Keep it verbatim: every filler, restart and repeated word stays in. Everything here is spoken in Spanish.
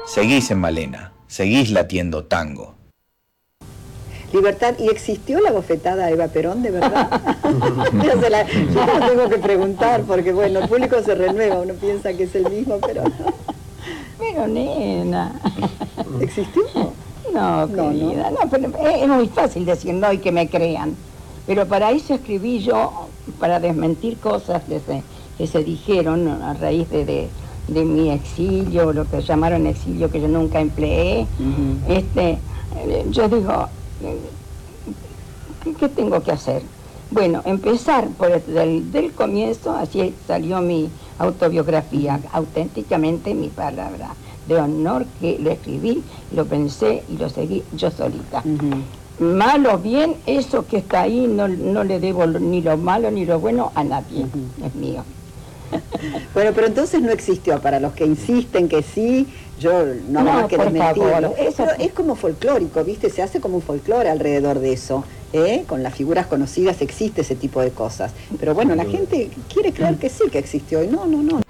seguís en Malena, seguís latiendo tango. Libertad, ¿y existió la bofetada a Eva Perón, de verdad? yo, se la, yo la tengo que preguntar, porque bueno, el público se renueva, uno piensa que es el mismo, pero no. Pero nena. ¿Existió? No, no, querida, no. no, pero es muy fácil decir no y que me crean. Pero para eso escribí yo, para desmentir cosas que se, que se dijeron a raíz de, de, de mi exilio, lo que llamaron exilio que yo nunca empleé. Uh-huh. este, yo digo, ¿qué, ¿qué tengo que hacer? Bueno, empezar por el, del, del comienzo, así salió mi autobiografía, auténticamente mi palabra de honor, que lo escribí, lo pensé y lo seguí yo solita. Uh-huh. Mal o bien, eso que está ahí no, no le debo ni lo malo ni lo bueno a nadie, uh-huh. Es mío. Bueno, pero entonces no existió, para los que insisten que sí, yo no hago no, más que desmentirlo. Eso es como folclórico, ¿viste? Se hace como un folclore alrededor de eso, ¿eh? Con las figuras conocidas existe ese tipo de cosas. Pero bueno, la gente quiere creer que sí que existió y no, no, no.